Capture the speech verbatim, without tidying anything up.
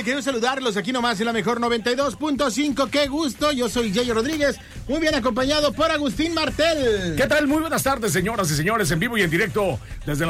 tarde, quiero saludarlos aquí nomás en la mejor noventa y dos punto cinco. Qué gusto, yo soy Yayo Rodríguez, muy bien acompañado por Agustín Martel. ¿Qué tal? Muy buenas tardes, señoras y señores, en vivo y en directo desde la